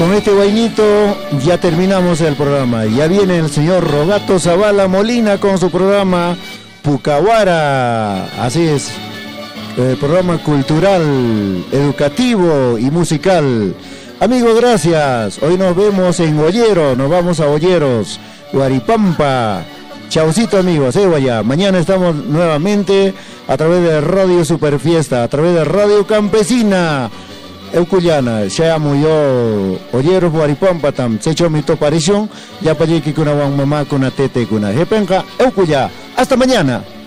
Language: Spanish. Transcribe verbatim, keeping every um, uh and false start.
con este guainito ya terminamos el programa. Ya viene el señor Rogato Zavala Molina con su programa Pucahuara. Así es, el programa cultural, educativo y musical. Amigos, gracias. Hoy nos vemos en Ollero, nos vamos a Olleros, Huaripampa. Chaucito amigos, eh, vaya. Mañana estamos nuevamente a través de Radio Superfiesta, a través de Radio Campesina. Eucuyana, ya yo Olleros, Huaripampa, tam, se echó mi toparición, ya para que una mamá con una tete, con una jepenca, Eucuya. Hasta mañana.